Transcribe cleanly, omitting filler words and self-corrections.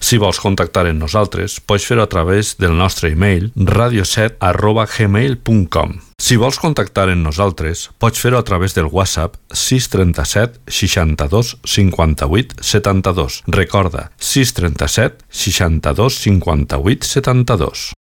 Si vols contactar amb nosaltres, pots fer-ho a través del nostre e-mail radio7@gmail.com. Si vols contactar amb nosaltres, pots fer-ho a través del WhatsApp 637 62 58 72. Recorda, 637 62 58 72.